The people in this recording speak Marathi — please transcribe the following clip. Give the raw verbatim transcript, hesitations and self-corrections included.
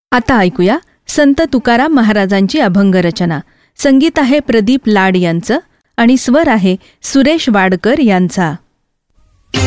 आता ऐकूया संत तुकाराम महाराजांची अभंग रचना. संगीत आहे प्रदीप लाड यांचं आणि स्वर आहे सुरेश वाडकर यांचा.